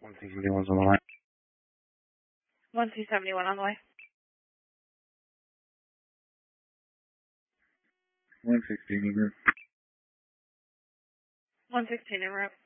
161's on the line. 1271 on the way. 116 en route. 116 en route.